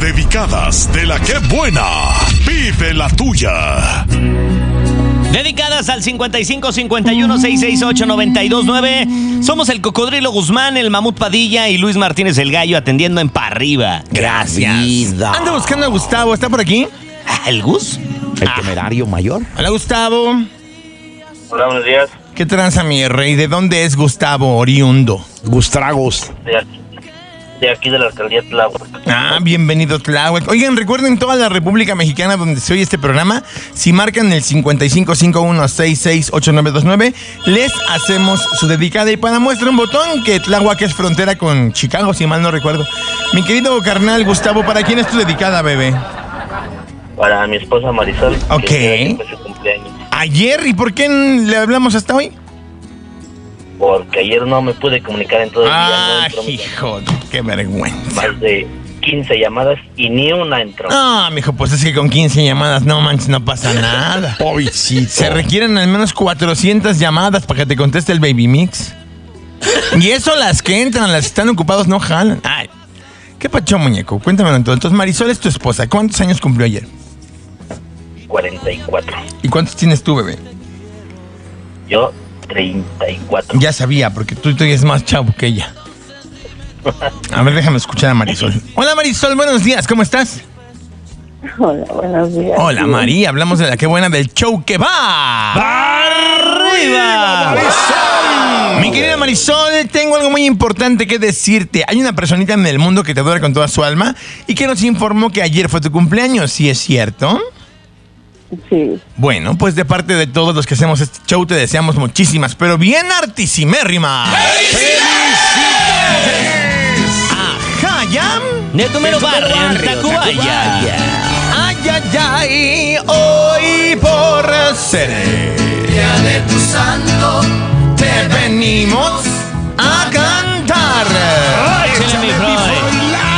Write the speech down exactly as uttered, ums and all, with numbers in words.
dedicadas de la que buena. Pide la tuya. Dedicadas al cincuenta y cinco cincuenta y uno seiscientos sesenta y ocho noventa y dos nueve. Somos el Cocodrilo Guzmán, el Mamut Padilla y Luis Martínez el Gallo atendiendo en Pa' Arriba. Gracias. Vida. Ando buscando a Gustavo, ¿está por aquí? ¿El Gus? El temerario mayor. Hola, Gustavo. Hola, buenos días. ¿Qué tranza, mi rey? ¿De dónde es Gustavo oriundo? Gustragos. De aquí, de aquí de la alcaldía de Tláhuac. Ah, bienvenido, Tláhuac. Oigan, recuerden toda la República Mexicana donde se oye este programa, si marcan el cincuenta y cinco cincuenta y uno sesenta y seis ochenta y nueve veintinueve, les hacemos su dedicada y para muestra un botón que Tláhuac es frontera con Chicago, si mal no recuerdo. Mi querido carnal Gustavo, ¿para quién es tu dedicada, bebé? Para mi esposa Marisol. Ok. Que fue su cumpleaños. Ayer, ¿y por qué le hablamos hasta hoy? Porque ayer no me pude comunicar en todo el día. Ah, no entró mi hijo, qué vergüenza. Más de quince llamadas y ni una entró. Ah, mijo, pues es que con quince llamadas, no manches, no pasa nada. Pobrecito. Se requieren al menos cuatrocientas llamadas para que te conteste el Baby Mix. Y eso las que entran, las que están ocupados no jalan. Ay, ¿qué pacho, muñeco? Cuéntamelo entonces. Entonces, Marisol es tu esposa. ¿Cuántos años cumplió ayer? cuarenta y cuatro. ¿Y cuántos tienes tú, bebé? Yo, treinta y cuatro. Ya sabía, porque tú, tú eres más chavo que ella. A ver, déjame escuchar a Marisol. Hola, Marisol, buenos días, ¿cómo estás? Hola, buenos días. Hola, María, hablamos de la que buena del show que va. ¡Arriba! Marisol. Mi querida Marisol, tengo algo muy importante que decirte. Hay una personita en el mundo que te adora con toda su alma y que nos informó que ayer fue tu cumpleaños, ¿sí es cierto? Sí. Bueno, pues de parte de todos los que hacemos este show te deseamos muchísimas, pero bien artisimérrimas. Ajá, ya. De tu mero barrio, en Tacubaya. Ay, ay, ay, hoy por ser Día de tu santo te venimos